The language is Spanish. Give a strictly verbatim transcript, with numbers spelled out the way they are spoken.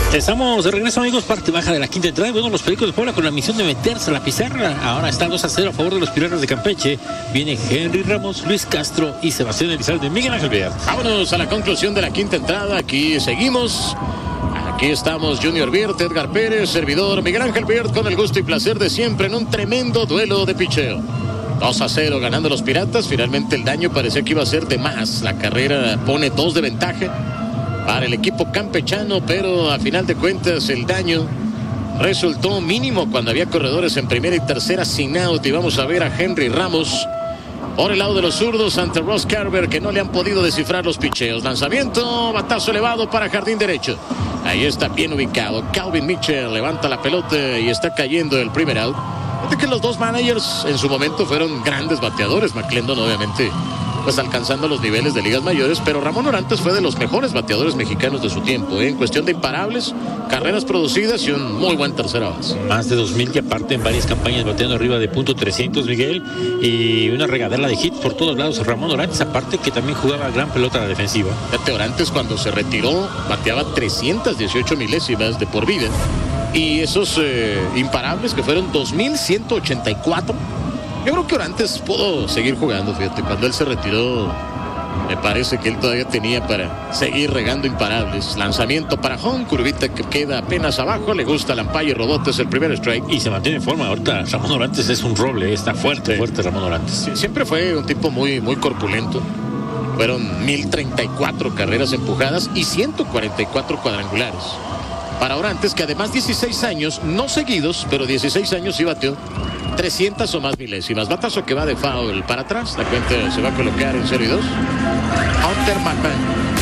Estamos de regreso, amigos, parte baja de la quinta entrada. Bueno, los Pericos de Puebla con la misión de meterse a la pizarra. Ahora están dos a cero a favor de los Piratas de Campeche. Viene Henry Ramos, Luis Castro y Sebastián Elizalde. Miguel Ángel Beat. Vámonos a la conclusión de la quinta entrada. Aquí seguimos. Aquí estamos Junior Birt, Edgar Pérez, servidor Miguel Ángel Beat, con el gusto y placer de siempre en un tremendo duelo de picheo. dos a cero ganando los Piratas. Finalmente el daño parecía que iba a ser de más. La carrera pone dos de ventaja para el equipo campechano, pero a final de cuentas el daño resultó mínimo cuando había corredores en primera y tercera sin out. Y vamos a ver a Henry Ramos por el lado de los zurdos ante Ross Carver, que no le han podido descifrar los picheos. Lanzamiento, batazo elevado para jardín derecho. Ahí está bien ubicado. Calvin Mitchell levanta la pelota y está cayendo el primer out. Fíjate que los dos managers en su momento fueron grandes bateadores. McClendon obviamente pues alcanzando los niveles de ligas mayores, pero Ramón Orantes fue de los mejores bateadores mexicanos de su tiempo, ¿eh? En cuestión de imparables, carreras producidas y un muy buen tercera base. Más de dos mil que aparte en varias campañas bateando arriba de punto trescientos, Miguel, y una regadera de hits por todos lados. Ramón Orantes, aparte que también jugaba gran pelota a la defensiva. Fíjate, Orantes cuando se retiró bateaba trescientas dieciocho milésimas de por vida, y esos eh, imparables que fueron dos mil ciento ochenta y cuatro. Yo creo que Orantes pudo seguir jugando, fíjate, cuando él se retiró me parece que él todavía tenía para seguir regando imparables. Lanzamiento para home, curvita que queda apenas abajo, le gusta al umpire Rodotes el primer strike. Y se mantiene en forma ahorita. Ramón Orantes es un roble, está fuerte, sí. fuerte Ramón Orantes. Sí, siempre fue un tipo muy, muy corpulento. Fueron mil treinta y cuatro carreras empujadas y ciento cuarenta y cuatro cuadrangulares. Para Orantes, que además dieciséis años, no seguidos, pero dieciséis años sí bateó trescientas o más milésimas. Batazo que va de foul para atrás. La cuenta se va a colocar en cero y dos. Hunter McMahon.